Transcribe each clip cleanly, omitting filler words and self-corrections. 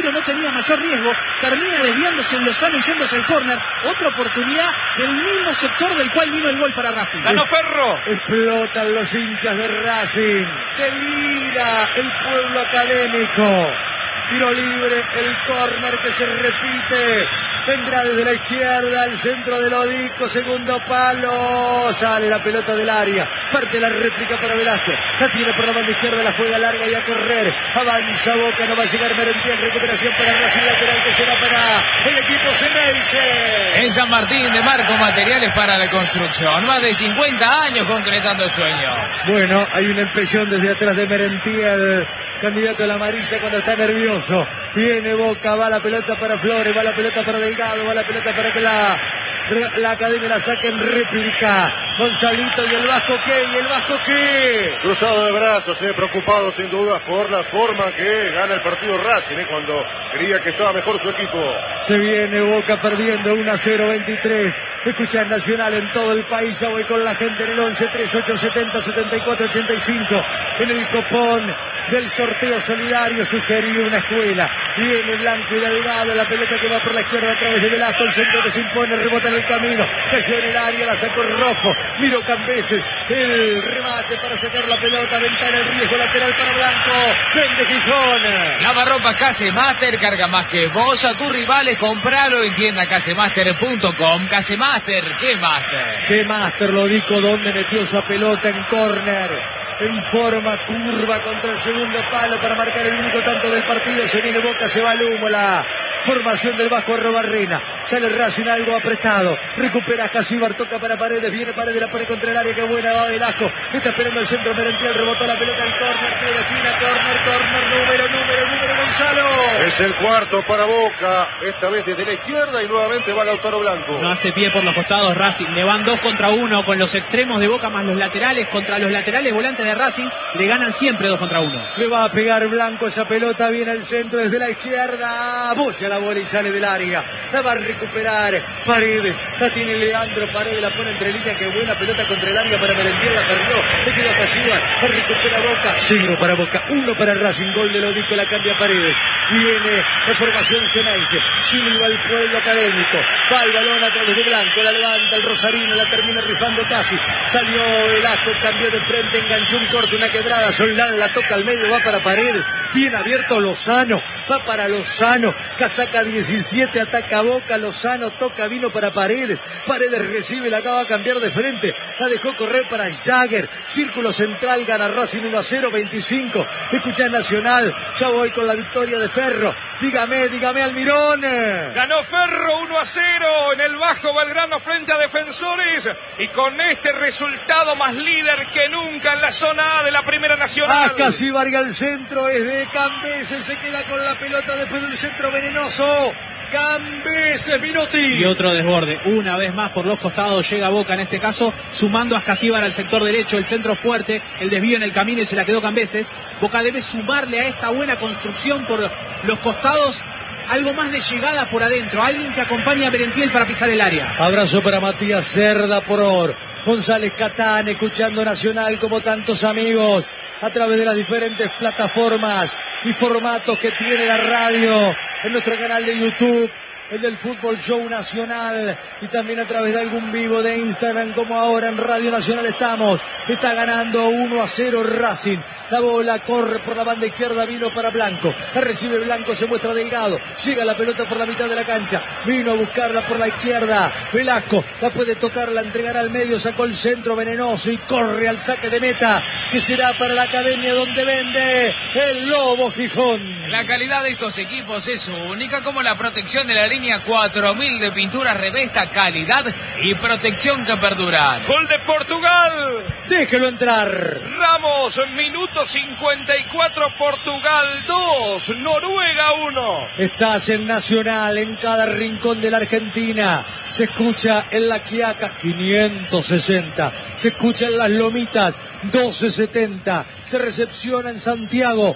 arquero no tenía mayor riesgo, termina desviándose en Lozano y yéndose al córner. Otra oportunidad del mismo sector del cual vino el gol para Racing. ¡Ganó Ferro! Explotan los hinchas de Racing. Delira el pueblo académico. Tiro libre, el córner que se repite. Vendrá desde la izquierda al centro del Odico, segundo palo. Sale la pelota del área. Parte la réplica para Velasco. La tiene por la banda izquierda, la juega larga y a correr. Avanza Boca, no va a llegar Merentiel. Recuperación para Racing lateral que será para el equipo ceneice. En San Martín de Marco Materiales para la Construcción. Más de 50 años concretando sueños. Bueno, hay un empellón desde atrás de Merentiel. Candidato a la amarilla cuando está nervioso. Viene Boca, va la pelota para Flores, va la pelota para Delgado, va la pelota para que la Academia la saque en réplica. Gonzalito y el Vasco ¿qué? ¿Y el Vasco qué? Cruzado de brazos, preocupado sin duda por la forma que gana el partido Racing, cuando creía que estaba mejor su equipo. Se viene Boca perdiendo 1-0, 23. Escucha en Nacional en todo el país. Ya voy con la gente en el 11 38 70 74 85. En el copón del sorteo solidario sugerido una escuela. Viene Blanco y Delgado, la pelota que va por la izquierda a través de Velasco, el centro que se impone, rebota en el camino, cayó en el área, la sacó Rojo, miró Cambeses, el remate para sacar la pelota, ventana, el riesgo lateral para Blanco, vende Gijón. Lavarropa Casemaster, carga más que vos a tus rivales, compralo en tienda casemaster.com. Casemaster, ¿qué Master? ¿Qué Master? Lo dijo donde metió esa pelota en córner. En forma curva contra el segundo palo para marcar el único tanto del partido. Se viene Boca, se va al humo la formación del Vasco Arrobarrena. Sale Racing algo apretado. Recupera Casíbar, toca para Paredes. Viene Paredes, la pone contra el área. Qué buena va Velasco. Está esperando el centro Merentiel. Rebotó la pelota al córner. Tiro de esquina, córner. Número Gonzalo. Es el cuarto para Boca. Esta vez desde la izquierda y nuevamente va Lautaro Blanco. No hace pie por los costados Racing. Le van 2 contra 1 con los extremos de Boca más los laterales. Contra los laterales volantes de Racing le ganan siempre 2 contra 1. Le va a pegar Blanco esa pelota, viene al centro desde la izquierda, apoya la bola y sale del área, la va a recuperar Paredes, la tiene Leandro Paredes, la pone entre líneas, que buena pelota contra el área para Merentiel, la perdió, le quedó a Casíbar, la recupera Boca, 0 para Boca, 1 para Racing, gol de Lodico, la cambia Paredes, viene de formación ceneice, silba el pueblo académico, va el balón a través de Blanco, la levanta el Rosarino, la termina rifando casi, salió Velasco, cambió de frente, enganchó un corte, una quebrada, Soldán la toca al medio, va para Paredes, bien abierto Lozano, va para Lozano, casaca 17, ataca Boca, Lozano toca, vino para Paredes, Paredes recibe, la acaba de cambiar de frente, la dejó correr para Jagger, círculo central, gana Racing 1-0, 25, escucha Nacional, ya voy con la victoria de Ferro, dígame Almirón. Ganó Ferro 1-0 en el Bajo Belgrano frente a Defensores, y con este resultado más líder que nunca en la zona A de la Primera Nacional. Casi Vargas al centro, es de Cambeses, se queda con la pelota después del centro venenoso. Cambeses, Minotti. Y otro desborde, una vez más por los costados llega Boca en este caso, sumando a Ascasíbar al sector derecho, el centro fuerte, el desvío en el camino y se la quedó Cambeses. Boca debe sumarle a esta buena construcción por los costados algo más de llegada por adentro, alguien que acompañe a Merentiel para pisar el área. Abrazo para Matías Cerda por González Catán, escuchando Nacional como tantos amigos a través de las diferentes plataformas y formatos que tiene la radio en nuestro canal de YouTube, el del Fútbol Show Nacional, y también a través de algún vivo de Instagram, como ahora en Radio Nacional estamos. Está ganando 1-0 Racing. La bola corre por la banda izquierda, vino para Blanco. La recibe Blanco, se muestra Delgado. Llega la pelota por la mitad de la cancha. Vino a buscarla por la izquierda. Velasco la puede tocar, la entregará al medio, sacó el centro venenoso y corre al saque de meta, que será para la Academia, donde vende el Lobo Gijón. La calidad de estos equipos es única, como la protección de la línea 4000 de pintura Revesta, calidad y protección que perduran. Gol de Portugal. Déjelo entrar. Ramos, minuto 54, Portugal 2, Noruega 1. Estás en Nacional, en cada rincón de la Argentina. Se escucha en La Quiaca 560. Se escucha en Las Lomitas 1270. Se recepciona en Santiago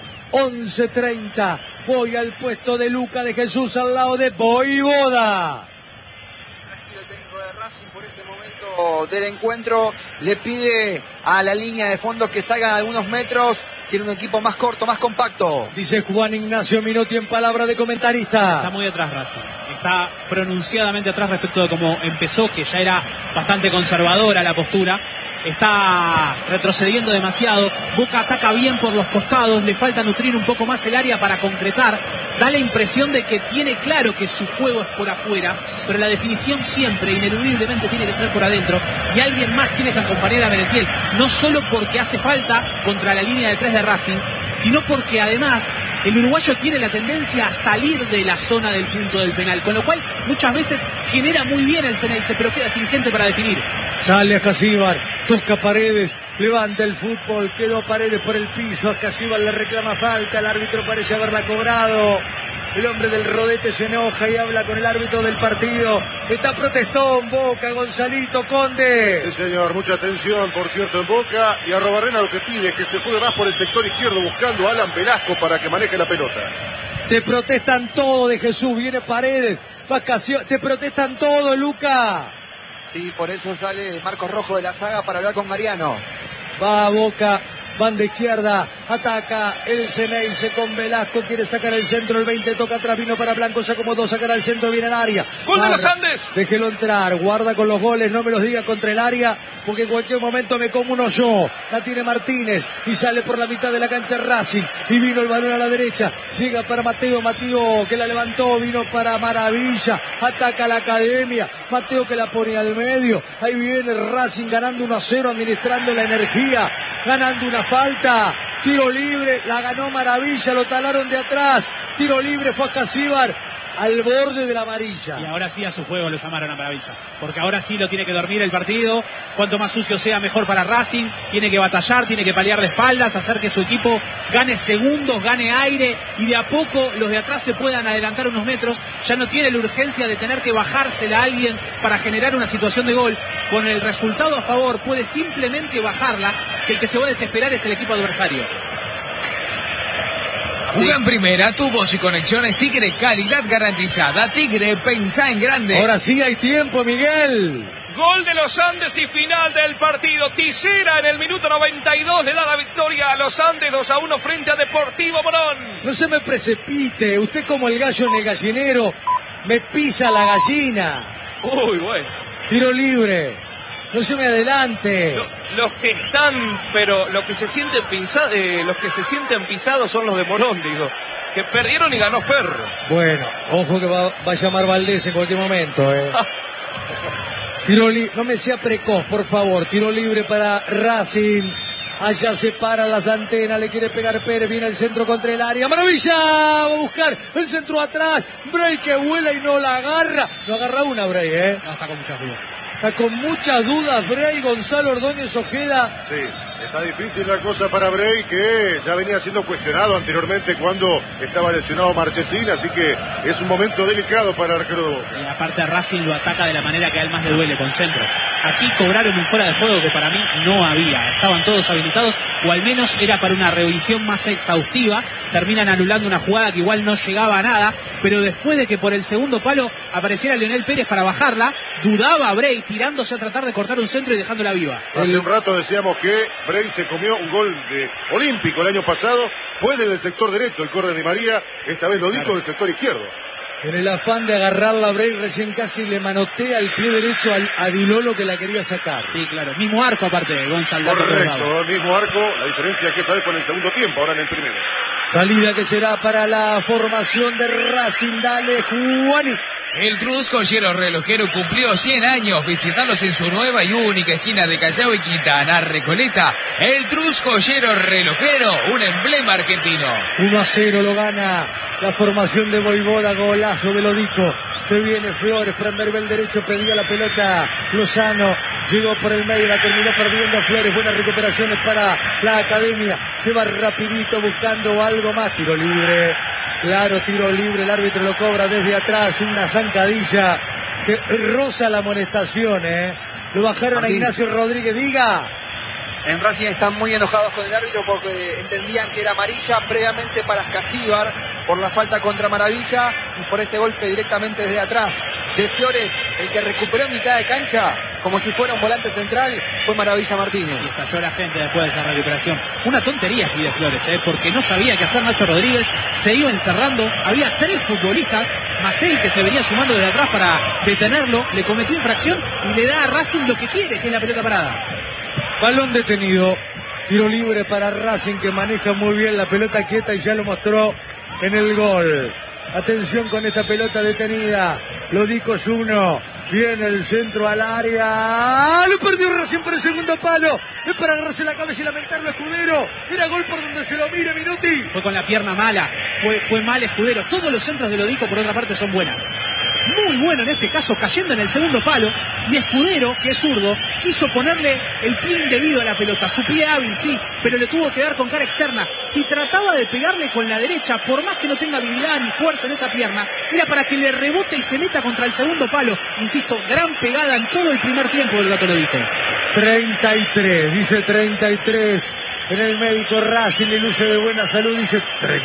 11:30. Voy al puesto de Luca de Jesús al lado de Voivoda. Tranquilo el técnico de Racing. Racing por este momento del encuentro le pide a la línea de fondo que salgan algunos metros. Tiene un equipo más corto, más compacto. Dice Juan Ignacio Minotti en palabra de comentarista. Está muy atrás Racing. Está pronunciadamente atrás respecto de cómo empezó, que ya era bastante conservadora la postura. Está retrocediendo demasiado. Boca ataca bien por los costados, le falta nutrir un poco más el área para concretar. Da la impresión de que tiene claro que su juego es por afuera, pero la definición siempre, ineludiblemente, tiene que ser por adentro, y alguien más tiene que acompañar a Merentiel, no solo porque hace falta contra la línea de 3 de Racing, sino porque además el uruguayo tiene la tendencia a salir de la zona del punto del penal, con lo cual muchas veces genera muy bien el Ceneice, pero queda sin gente para definir. Sale Ascasíbar, toca Paredes, levanta el fútbol, quedó Paredes por el piso, Ascasíbar le reclama falta, el árbitro parece haberla cobrado. El hombre del rodete se enoja y habla con el árbitro del partido. Está protestón Boca, Gonzalito Conde. Sí, señor, mucha atención, por cierto, en Boca. Y Arrobarrena lo que pide es que se juegue más por el sector izquierdo, buscando a Alan Velasco para que maneje la pelota. Te protestan todo de Jesús, viene Paredes, te protestan todo, Luca. Sí, por eso sale Marcos Rojo de la saga para hablar con Mariano. Va a Boca, banda izquierda, ataca el Ceneice con Velasco, quiere sacar el centro, el 20 toca atrás, vino para Blanco, se acomodó, sacará el centro, viene al área. ¡Gol de los Andes! Déjelo entrar, guarda con los goles, no me los diga contra el área, porque en cualquier momento me como uno yo. La tiene Martínez y sale por la mitad de la cancha Racing, y vino el balón a la derecha, llega para Mateo que la levantó, vino para Maravilla, ataca la Academia, Mateo que la pone al medio, ahí viene Racing ganando 1-0, administrando la energía, ganando una falta, tiro libre, la ganó Maravilla, lo talaron de atrás, tiro libre, fue Ascasíbar al borde de la amarilla. Y ahora sí a su juego lo llamaron a Maravilla, porque ahora sí lo tiene que dormir el partido, cuanto más sucio sea mejor para Racing, tiene que batallar, tiene que paliar de espaldas, hacer que su equipo gane segundos, gane aire, y de a poco los de atrás se puedan adelantar unos metros, ya no tiene la urgencia de tener que bajársela a alguien para generar una situación de gol, con el resultado a favor puede simplemente bajarla, que el que se va a desesperar es el equipo adversario. Juega en primera, tu voz y conexiones Tigre, calidad garantizada. Tigre, pensá en grande. Ahora sí hay tiempo, Miguel. Gol de los Andes y final del partido. Tisera en el minuto 92 le da la victoria a los Andes 2-1 frente a Deportivo Morón. No se me precipite, usted como el gallo en el gallinero me pisa la gallina. Uy, bueno. Tiro libre, no se me adelante. Los que están, pero los que se sienten pisados son los de Morón, digo, que perdieron y ganó Ferro. Bueno, ojo que va a llamar Valdés en cualquier momento. No me sea precoz, por favor. Tiro libre para Racing. Allá se paran las antenas, le quiere pegar Pérez, viene el centro contra el área. ¡Maravilla! Va a buscar el centro atrás. Bray que vuela y no la agarra. No agarra una Bray, No, está con muchas dudas. Está con muchas dudas Bray, Gonzalo Ordóñez Ojeda. Sí, está difícil la cosa para Bray, que ya venía siendo cuestionado anteriormente cuando estaba lesionado Marchesín, así que es un momento delicado para el arquero de Boca. Y aparte Racing lo ataca de la manera que a él más le duele, con centros. Aquí cobraron un fuera de juego que para mí no había. Estaban todos habilitados, o al menos era para una revisión más exhaustiva. Terminan anulando una jugada que igual no llegaba a nada, pero después de que por el segundo palo apareciera Leonel Pérez para bajarla, dudaba Bray tirándose a tratar de cortar un centro y dejándola viva. Hace un rato decíamos que Bray se comió un gol de olímpico el año pasado, fue desde el sector derecho el córner de María, esta vez lo dijo del sector izquierdo. En el afán de agarrarla a Bray, recién casi le manotea el pie derecho a Dilolo que la quería sacar. Sí, claro. Mismo arco aparte, Gonzalo. Correcto, el mismo arco. La diferencia es que esa vez fue en el segundo tiempo, ahora en el primero. Salida que será para la formación de Racing. Dale, Juani. El Trusco Yero Relojero cumplió 100 años. Visitarlos en su nueva y única esquina de Callao y Quintana, Recoleta. El Trusco Yero Relojero, un emblema argentino. 1-0 lo gana la formación de Voivoda, golazo de Lodico. Se viene Flores, Pranderbe el derecho, pedía la pelota Lozano, llegó por el medio, la terminó perdiendo Flores. Buenas recuperaciones para la Academia, que va rapidito buscando algo más. Tiro libre, claro, tiro libre, el árbitro lo cobra desde atrás, una zancadilla que roza la amonestación, Lo bajaron Martín. A Ignacio Rodríguez, diga. En Racing están muy enojados con el árbitro porque entendían que era amarilla previamente para Ascasíbar por la falta contra Maravilla y por este golpe directamente desde atrás. de Flores, el que recuperó mitad de cancha, como si fuera un volante central, fue Maravilla Martínez. Y estalló la gente después de esa recuperación. Una tontería aquí de Flores, porque no sabía qué hacer Nacho Rodríguez, se iba encerrando, había 3 futbolistas, más él que se venía sumando desde atrás para detenerlo, le cometió infracción y le da a Racing lo que quiere, que es la pelota parada. Balón detenido, tiro libre para Racing, que maneja muy bien la pelota quieta y ya lo mostró en el gol. Atención con esta pelota detenida. Lodico es 1. Viene el centro al área. Lo perdió Racing por el segundo palo. Es para agarrarse la cabeza y lamentarlo Escudero. Era gol por donde se lo mire, Minuti. Fue con la pierna mala. Fue mal Escudero. Todos los centros de Lodico, por otra parte, son buenas. Muy bueno en este caso, cayendo en el segundo palo. Y Escudero, que es zurdo, quiso ponerle el pie indebido a la pelota. Su pie hábil, sí, pero le tuvo que dar con cara externa. Si trataba de pegarle con la derecha, por más que no tenga habilidad ni fuerza en esa pierna, era para que le rebote y se meta contra el segundo palo. Insisto, gran pegada en todo el primer tiempo del Gato Lodico. 33, dice 33. En el médico Racing le luce de buena salud, dice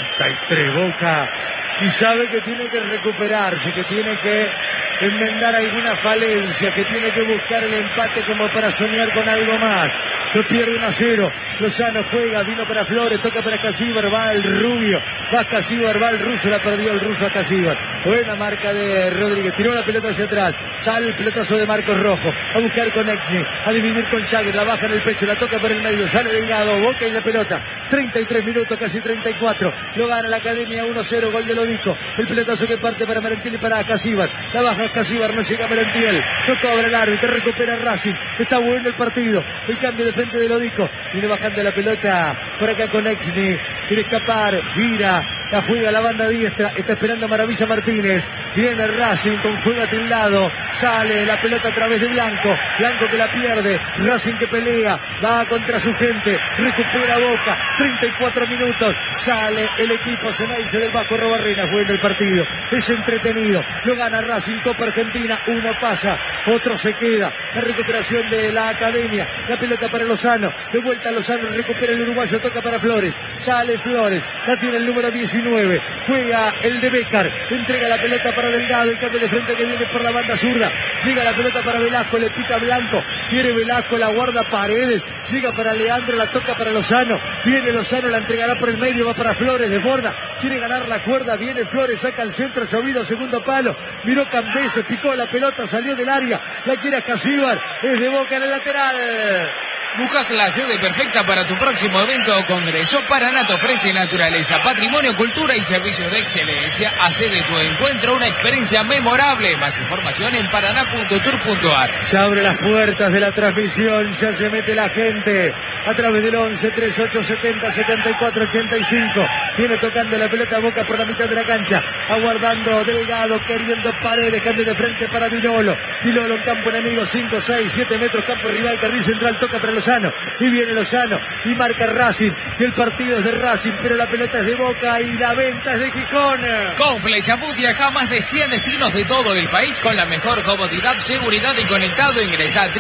33 Boca. Y sabe que tiene que recuperarse, que tiene que enmendar alguna falencia, que tiene que buscar el empate como para soñar con algo más. Lo pierde 1-0. Lozano juega, vino para Flores, toca para Casíbar, va el rubio, va Casíbar, va el ruso, la perdió el ruso a Casíbar. Buena marca de Rodríguez, tiró la pelota hacia atrás, sale el pelotazo de Marcos Rojo, a buscar con Exni, a dividir con Jagger, la baja en el pecho, la toca por el medio, sale Delgado, Boca y la pelota. 33 minutos, casi 34. Lo gana la Academia 1-0, gol de Lodico. El pelotazo que parte para Merentiel y para Casíbar. La baja Casíbar, no llega Merentiel. No cobra el árbitro, recupera Racing. Está bueno el partido. El cambio de frente de Lodico. Viene bajando la pelota por acá con Exni. Quiere escapar, gira. La juega a la banda diestra. Está esperando Maravilla Martínez. Viene Racing con juego atilado. Sale la pelota a través de Blanco. Blanco que la pierde. Racing que pelea. Va contra su gente. Recupera Boca. 34 minutos. Sale el equipo Ceneice del Vasco Robarrena. Juega el partido. Es entretenido. Lo gana Racing, Copa Argentina. Uno pasa. Otro se queda. La recuperación de la Academia. La pelota para Lozano. De vuelta Lozano. Recupera el uruguayo. Toca para Flores. Sale Flores. La tiene el número 19. Juega el de Bécar. Entrega la pelota para Delgado. El cambio de frente que viene por la banda zurda. Llega la pelota para Velasco. Le pica Blanco. Quiere Velasco. La guarda Paredes. Llega para Leandro. La toca para Lozano. Viene Lozano. La entregará por el medio. Va para Flores. Desborda. Quiere ganar la cuerda. Viene Flores. Saca el centro. Llovido. Segundo palo. Miró Cambeses. Picó la pelota. Salió del área. La quiere Casíbar. Es de Boca en el lateral. ¿Buscas la sede perfecta para tu próximo evento o congreso? Paraná te ofrece naturaleza, patrimonio, cultura y servicios de excelencia. Hace de tu encuentro una experiencia memorable. Más información en paraná.tour.ar. Se abre las puertas de la transmisión, ya se mete la gente a través del 11 38 70 74 85. Viene tocando la pelota Boca por la mitad de la cancha, aguardando Delgado, queriendo Paredes, cambio de frente para Dinolo. Dinolo en campo enemigo, 5, 6, 7 metros, campo rival, carril central, toca para Lozano, y viene Lozano, y marca Racing, y el partido es de Racing, pero la pelota es de Boca, y la venta es de Gijón. Con Flechabús viaja a más de 100 destinos de todo el país con la mejor comodidad, seguridad y conectado. Ingresa a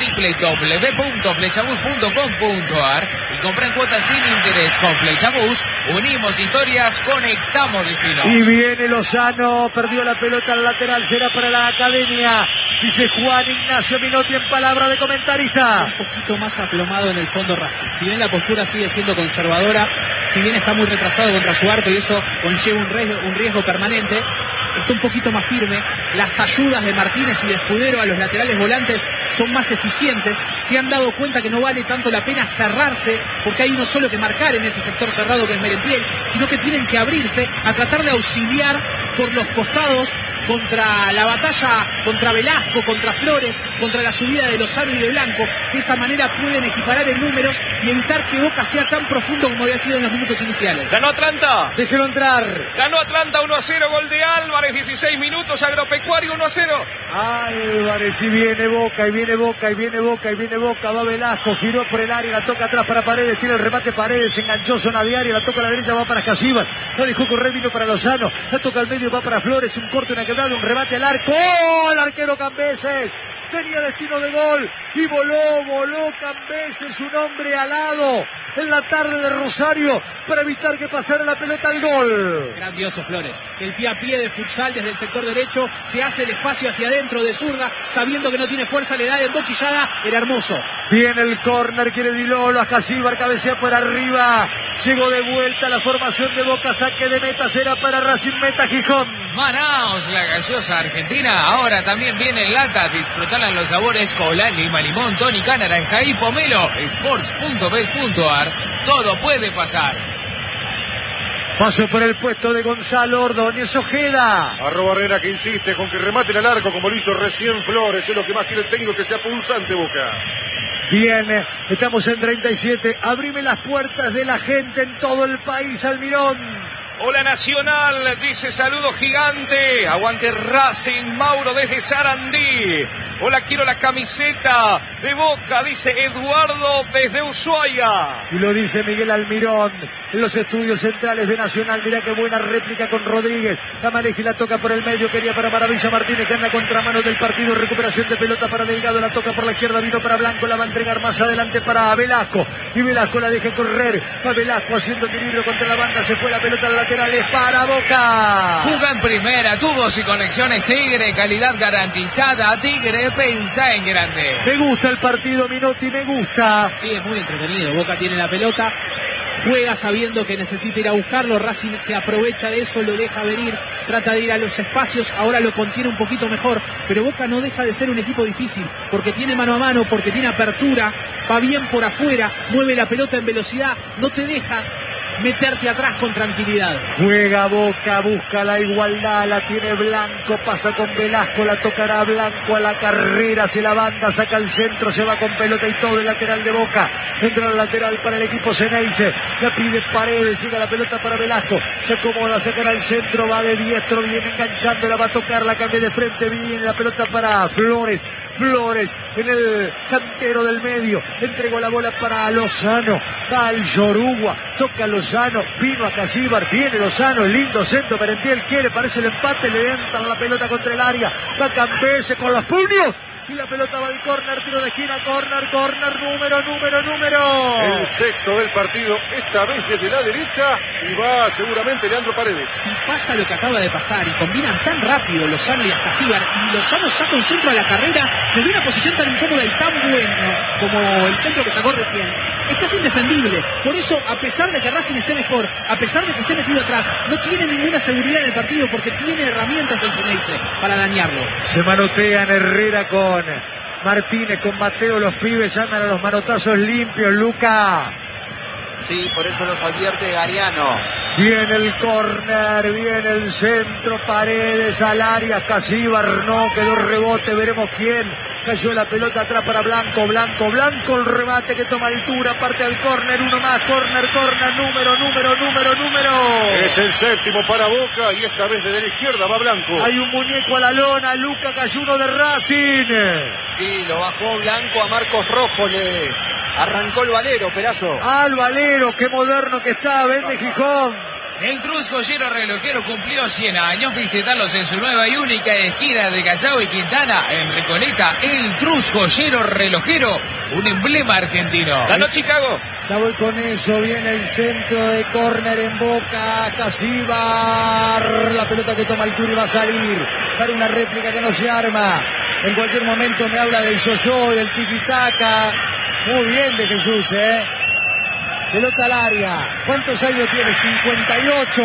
www.flechabús.com.ar y compra en cuotas sin interés. Con Flechabús unimos historias, conectamos destinos. Y viene Lozano, perdió la pelota al lateral, será para la Academia, dice Juan Ignacio Minotti en palabra de comentarista. Un poquito más aplomado en el fondo Racing. Si bien la postura sigue siendo conservadora, si bien está muy retrasado contra su arco y eso conlleva un riesgo permanente, está un poquito más firme. Las ayudas de Martínez y de Escudero a los laterales volantes son más eficientes. Se han dado cuenta que no vale tanto la pena cerrarse, porque hay uno solo que marcar en ese sector cerrado que es Merentiel, sino que tienen que abrirse a tratar de auxiliar por los costados contra la batalla, contra Velasco, contra Flores, contra la subida de Lozano y de Blanco. De esa manera pueden equiparar en números y evitar que Boca sea tan profundo como había sido en los minutos iniciales. Ganó Atlanta. Déjelo entrar. Ganó Atlanta 1-0, gol de Álvarez, 16 minutos, Agropecuario 1-0. Álvarez, y viene Boca, y viene Boca, y viene Boca, y viene Boca, va Velasco, giró por el área, la toca atrás para Paredes, tiene el remate Paredes, enganchó zona diaria, la toca a la derecha, va para Casíbar, la dejó correr, vino para Lozano, la toca al medio, va para Flores, un corte, una quebrada, un remate al arco. ¡Oh! El arquero Cambeses tenía destino de gol y voló Cambeses, un hombre alado en la tarde de Rosario para evitar que pasara la pelota al gol. Grandioso Flores, el pie a pie de futsal desde el sector derecho, se hace el espacio hacia adentro de zurda, sabiendo que no tiene fuerza, le da de emboquillada, era hermoso. Viene el córner, quiere Di Lolo, Ascasíbar cabecea por arriba, llegó de vuelta la formación de Boca, saque de meta será para Racing, meta Gijón. Manaos, la gaseosa argentina, ahora también viene en lata, disfrutarán los sabores Cola, Lima, Limón, tónica, naranja y pomelo. Sports.bet.ar, todo puede pasar. Paso por el puesto de Gonzalo Ordóñez Ojeda. @Herrera que insiste con que rematen al arco como lo hizo recién Flores. Es lo que más quiere el técnico, que sea punzante Boca. Bien, estamos en 37. Abrime las puertas de la gente en todo el país, Almirón. Hola Nacional, dice saludo gigante. Aguante Racing, Mauro desde Sarandí. Hola, quiero la camiseta de Boca, dice Eduardo desde Ushuaia. Y lo dice Miguel Almirón en los estudios centrales de Nacional. Mirá qué buena réplica con Rodríguez. La maneja y la toca por el medio. Quería para Maravilla Martínez, que anda contramano del partido. Recuperación de pelota para Delgado. La toca por la izquierda, vino para Blanco. La va a entregar más adelante para Velasco. Y Velasco la deja correr. Va Velasco haciendo equilibrio contra la banda. Se fue la pelota al lateral. Es para Boca. Juga en primera, tubos y conexiones Tigre, calidad garantizada. Tigre, pensá en grande. Me gusta el partido, Minotti, me gusta. Sí, es muy entretenido. Boca tiene la pelota, juega sabiendo que necesita ir a buscarlo. Racing se aprovecha de eso, lo deja venir, trata de ir a los espacios, ahora lo contiene un poquito mejor, pero Boca no deja de ser un equipo difícil, porque tiene mano a mano, porque tiene apertura, va bien por afuera, mueve la pelota en velocidad, no te deja meterte atrás con tranquilidad. Juega Boca, busca la igualdad, la tiene Blanco, pasa con Velasco, la tocará Blanco a la carrera, se la banda, saca el centro, se va con pelota y todo el lateral de Boca, entra al lateral para el equipo Ceneice, la pide Paredes, llega la pelota para Velasco, se acomoda, sacará el centro, va de diestro, viene enganchando, la va a tocar, la cambia de frente, viene la pelota para Flores en el cantero del medio, entregó la bola para Lozano, va al Yorugua, toca Lozano, vino a Casíbar, viene Lozano, lindo centro, Merentiel quiere, parece el empate, le entran la pelota contra el área, va Campese con los puños, y la pelota va al córner, tiro de esquina, córner, número. El sexto del partido, esta vez desde la derecha, y va seguramente Leandro Paredes. Si pasa lo que acaba de pasar y combinan tan rápido Lozano y Ascasíbar, y Lozano saca un centro a la carrera desde una posición tan incómoda y tan buena como el centro que sacó recién, es casi indefendible. Por eso, a pesar de que Racing esté mejor, a pesar de que esté metido atrás, no tiene ninguna seguridad en el partido, porque tiene herramientas el Ceneice para dañarlo. Se manotean Herrera con Martínez, con Mateo, los pibes andan a los manotazos limpios, Luca. Sí, por eso los advierte Gariano. Viene el córner, viene el centro, Paredes al área, Casíbar no, quedó rebote, veremos quién. Cayó la pelota atrás para Blanco, el remate que toma altura, parte al córner, uno más, córner, número. Es el séptimo para Boca y esta vez desde la izquierda va Blanco. Hay un muñeco a la lona, Luca, cayó uno de Racing. Sí, lo bajó Blanco a Marcos Rojo, le arrancó el Valero, Perazo. Al Valero, qué moderno que está, vende Gijón. El Trus Joyero Relojero cumplió 100 años. Visitarlos en su nueva y única esquina de Callao y Quintana, en Recoleta. El Trus Joyero Relojero, un emblema argentino. Ganó Chicago. Ya voy con eso, viene el centro de córner en Boca, Casíbar, la pelota que toma altura y va a salir para una réplica que no se arma. En cualquier momento me habla del yo-yo, del tiki-taka. Muy bien de Jesús, pelota al área. ¿Cuántos años tiene? 58.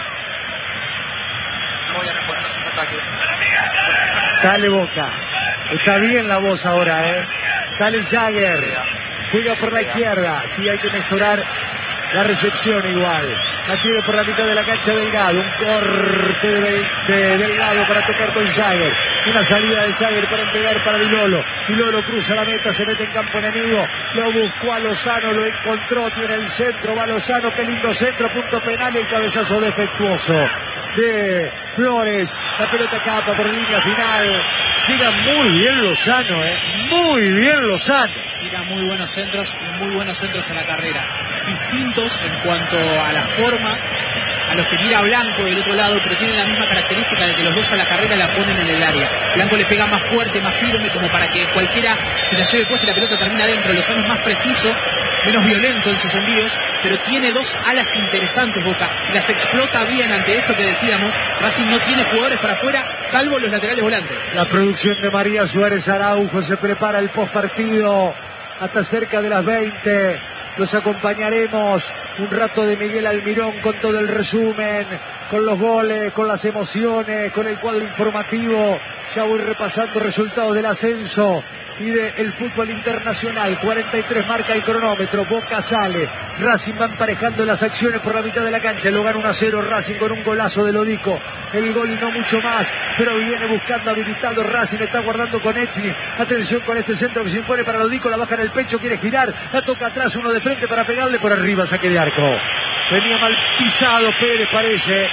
No voy a responder a sus ataques. Sale Boca. Está bien la voz ahora, Sale Jagger. Juega por la izquierda. Sí, hay que mejorar la recepción igual. La tiene por la mitad de la cancha Delgado. Un corte de Delgado para tocar con Jagger. Una salida de Jagger para entregar para Di Lolo. Di Lolo cruza la meta, se mete en campo enemigo. Lo buscó a Lozano, lo encontró, tiene el centro, va Lozano, qué lindo centro, punto penal y el cabezazo defectuoso de Flores. La pelota capa por línea final. Llega muy bien Lozano, muy bien Lozano. Tira muy buenos centros y muy buenos centros en la carrera. Distintos en cuanto a la forma, a los que tira Blanco del otro lado, pero tienen la misma característica de que los dos a la carrera la ponen en el área. Blanco le pega más fuerte, más firme, como para que cualquiera se la lleve puesta y la pelota termina adentro. Lozano es más preciso, menos violento en sus envíos, pero tiene dos alas interesantes Boca, las explota bien ante esto que decíamos. Racing no tiene jugadores para afuera, salvo los laterales volantes. La producción de María Suárez Araujo, se prepara el postpartido hasta cerca de las 20. Los acompañaremos un rato de Miguel Almirón con todo el resumen, con los goles, con las emociones, con el cuadro informativo. Ya voy repasando resultados del ascenso y del fútbol internacional. 43 marca el cronómetro. Boca sale, Racing va emparejando las acciones por la mitad de la cancha. Lo gana 1-0 Racing con un golazo de Lodico. El gol y no mucho más, pero viene buscando habilitado Racing. Está guardando con Echny. Atención con este centro que se impone para Lodico. La baja en el pecho, quiere girar, la toca atrás, uno de frente para pegarle por arriba. Saque de arco. Venía mal pisado Pérez, parece.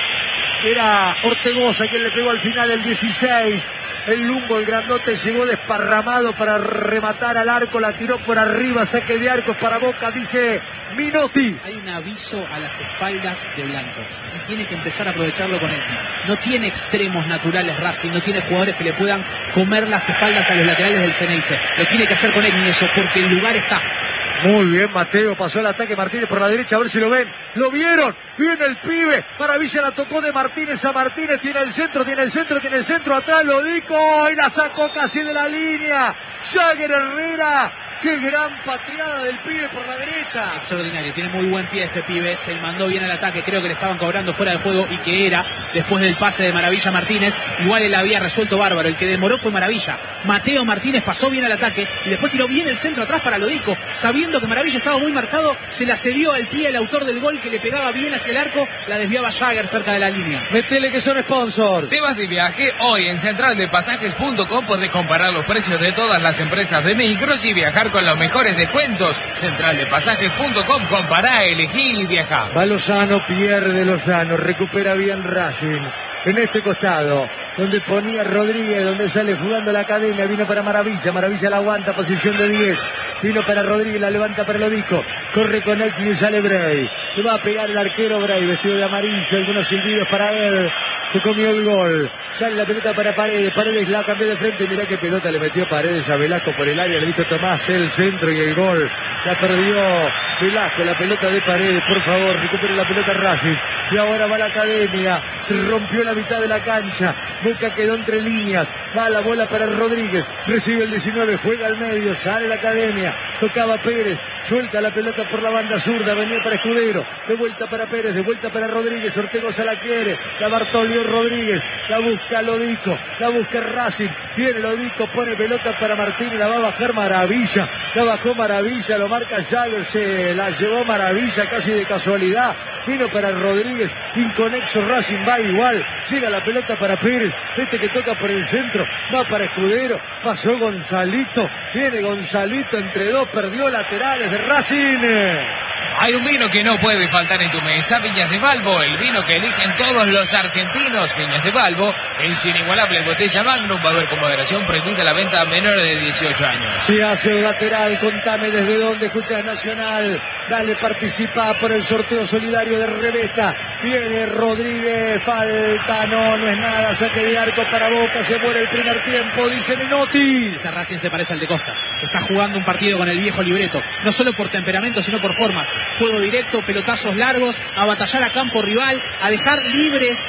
Era Ortegoza quien le pegó al final el 16. El Lumbo, el grandote, llegó desparramado para rematar al arco, la tiró por arriba, saque de arcos para Boca, dice Minotti. Hay un aviso a las espaldas de Blanco y tiene que empezar a aprovecharlo con Echny. No tiene extremos naturales Racing, no tiene jugadores que le puedan comer las espaldas a los laterales del Ceneice. Lo tiene que hacer con Echny eso, porque el lugar está. Muy bien, Mateo, pasó el ataque Martínez por la derecha, a ver si lo ven. Lo vieron, viene el pibe. Maravilla, la tocó de Martínez a Martínez. Tiene el centro, atrás Lodico y la sacó casi de la línea. Jagger Herrera. ¡Qué gran patriada del pibe por la derecha! Extraordinario, tiene muy buen pie este pibe, se mandó bien al ataque, creo que le estaban cobrando fuera de juego y que era, después del pase de Maravilla Martínez, igual él había resuelto bárbaro, el que demoró fue Maravilla. Mateo Martínez pasó bien al ataque y después tiró bien el centro atrás para Lodico, sabiendo que Maravilla estaba muy marcado, se la cedió al pie el autor del gol que le pegaba bien hacia el arco, la desviaba Jagger cerca de la línea. Metele que son sponsors. Te vas de viaje, hoy en centraldepasajes.com podés comparar los precios de todas las empresas de micros y viajar con los mejores descuentos. Centraldepasajes.com, compará, elegí y viajá. Va Lozano, pierde Lozano, recupera bien Racing. En este costado, donde ponía Rodríguez, donde sale jugando la academia, vino para Maravilla, Maravilla la aguanta, posición de 10, vino para Rodríguez, la levanta para Lodico, corre con él y sale Bray, le va a pegar el arquero Bray, vestido de amarillo, algunos silbidos para él, se comió el gol, sale la pelota para Paredes, Paredes la cambió de frente, mirá qué pelota le metió Paredes a Velasco por el área, le dijo Tomás, el centro y el gol, la perdió Velasco, la pelota de Paredes, por favor, recupere la pelota Racing, y ahora va la academia, se rompió la mitad de la cancha, Boca quedó entre líneas, va la bola para Rodríguez, recibe el 19, juega al medio, sale la academia, tocaba Pérez, suelta la pelota por la banda zurda, venía para Escudero, de vuelta para Pérez, de vuelta para Rodríguez, Ortegoza la quiere, la Bartolio Rodríguez, la busca Lodico, la busca Racing, tiene Lodico, pone pelota para Martínez, la va a bajar Maravilla, la bajó Maravilla, lo marca Jagger, se la llevó Maravilla casi de casualidad, vino para Rodríguez, inconexo Racing, va igual, llega la pelota para Pérez, este que toca por el centro, va para Escudero, pasó Gonzalito, viene Gonzalito entre dos, perdió laterales de Racing. Hay un vino que no puede faltar en tu mesa, Viñas de Balbo, el vino que eligen todos los argentinos. Viñas de Balbo, en su inigualable botella Magnum, va a haber con moderación prohibida la venta a menores de 18 años. Si hace un lateral, contame desde dónde escuchas Nacional, dale, participa por el sorteo solidario de Rebeta, viene Rodríguez, falta, no es nada, saque de arco para Boca, se muere el primer tiempo, dice Minotti. Esta Racing se parece al de Costas, está jugando un partido con el viejo libreto, no solo por temperamento sino por formas, juego directo, pelotazos largos, a batallar a campo rival, a dejar libres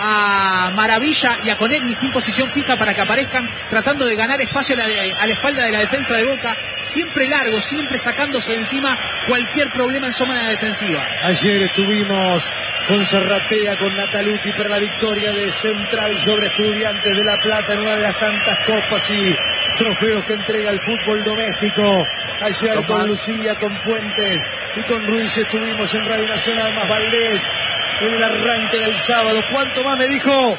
a Maravilla y a Conegni sin posición fija para que aparezcan tratando de ganar espacio a la espalda de la defensa de Boca, siempre largo, siempre sacándose de encima cualquier problema en zona defensiva. Ayer estuvimos con Serratea, con Nataluti para la victoria de Central sobre Estudiantes de La Plata en una de las tantas copas y trofeos que entrega el fútbol doméstico. Ayer con Lucía, con Puentes y con Ruiz estuvimos en Radio Nacional más Valdés en el arranque del sábado. ¿Cuánto más me dijo?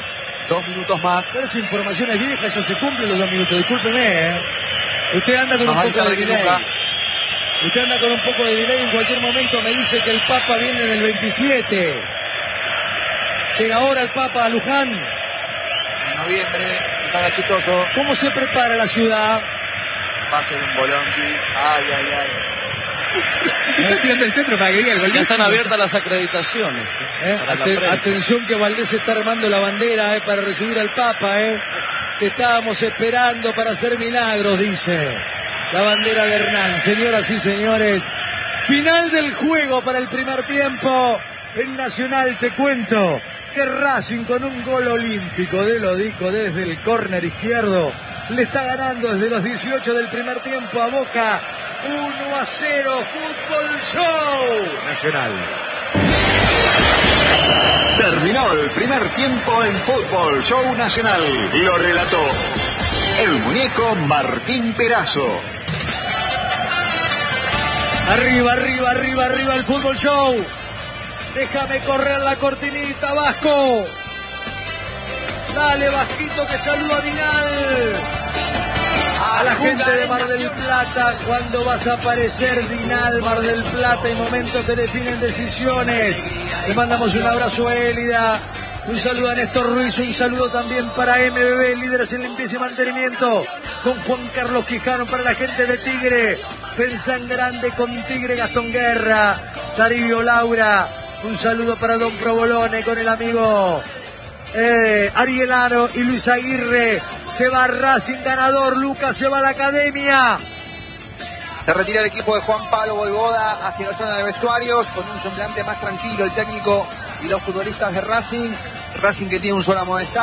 2 minutos más. Pero esa información es vieja, ya se cumplen los 2 minutos, discúlpeme, Usted anda con un poco de delay. Usted anda con un poco de delay, en cualquier momento me dice que el Papa viene en el 27. Llega ahora el Papa a Luján. En noviembre, está chistoso. ¿Cómo se prepara la ciudad? Va a ser un bolonqui. Ay. Está tirando el centro para que diga el gol. Ya están abiertas las acreditaciones. Atención que Valdés está armando la bandera para recibir al Papa. Te estábamos esperando para hacer milagros, dice la bandera de Hernán. Señoras y señores, final del juego para el primer tiempo. En Nacional te cuento que Racing con un gol olímpico de Lodico desde el córner izquierdo le está ganando desde los 18 del primer tiempo a Boca 1-0. Fútbol Show Nacional. Terminó el primer tiempo en Fútbol Show Nacional. Lo relató el muñeco Martín Perazo. Arriba, arriba, arriba, arriba el Fútbol Show. Déjame correr la cortinita, Vasco. Dale, Vasquito, que saluda a Dinal. A la gente de Mar del Plata, cuando vas a aparecer, Dinal, Mar del Plata, y momentos que definen decisiones. Le mandamos un abrazo a Élida, un saludo a Néstor Ruiz, un saludo también para MBB, líderes en limpieza y mantenimiento, con Juan Carlos Quijano, para la gente de Tigre. Pensá en grande con Tigre, Gastón Guerra, Daribio Laura, un saludo para Don Provolone con el amigo Arielano y Luis Aguirre. Se va Racing ganador, Lucas se va a la academia. Se retira el equipo de Juan Pablo Voivoda hacia la zona de vestuarios con un semblante más tranquilo el técnico y los futbolistas de Racing. Racing que tiene un solo amonestado.